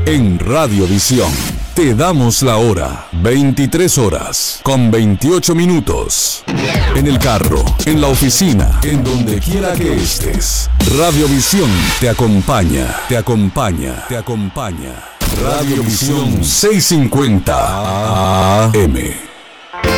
En Radiovisión te damos la hora, 23 horas con 28 minutos. En el carro, en la oficina, en donde quiera que estés. Radiovisión te acompaña, te acompaña, te acompaña. Radiovisión 650 AM.